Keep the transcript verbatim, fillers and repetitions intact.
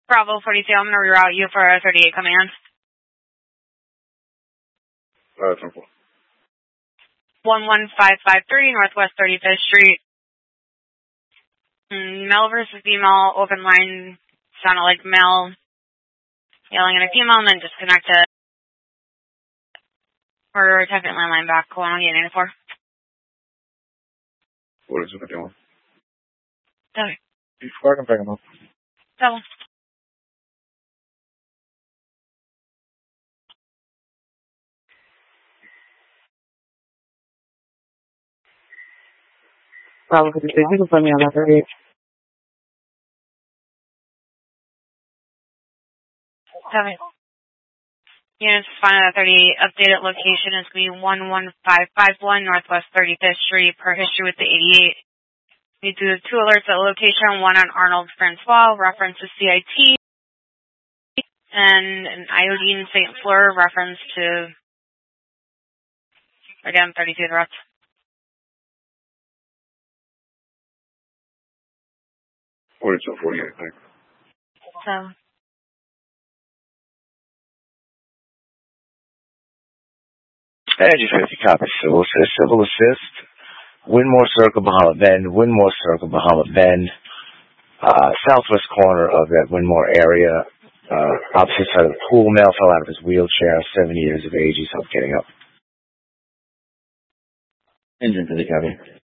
Bravo forty-two, I'm going to reroute you for a thirty-eight coming in. Uh, temple. one one five five three, Northwest thirty-fifth Street. Mm, male versus female, open line, sounded like male yelling at a female and then disconnected. We're attempting landline back, going on eight ninety-four. What is it doing? Okay. Before I can pick him up. Double. Bravo fifty-six, you can put me on that thirty-eight. Seven. Units finding that thirty-eight. Updated location is going to be one one five five one Northwest thirty-fifth Street, per history with the eighty-eight. We do have two alerts at location, one on Arnold Francois, reference to C I T, and an Iodine Saint Fleur, reference to, again, thirty-two threats. forty-two, forty-eight, thanks. So, Energy fifty, copy. Civil assist, civil assist. Winmore Circle, Bahama Bend, Winmore Circle, Bahama Bend. Uh, southwest corner of that Winmore area. Uh, opposite side of the pool. Male fell out of his wheelchair, seventy years of age. He's help getting up. Engine fifty, copy.